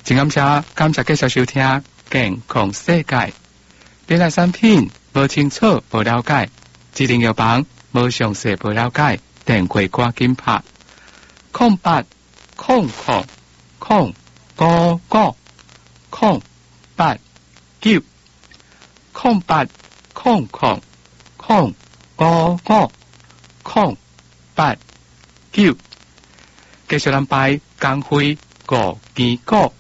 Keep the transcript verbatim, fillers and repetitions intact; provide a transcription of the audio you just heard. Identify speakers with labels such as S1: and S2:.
S1: 真感谢，感谢继续收听《健康世界》。别来产品无清楚、无了解，指定药房无详细、无了解，电话赶紧拍空八空空空五五空八九空八空空空五五空八九，继续安排工会五支股。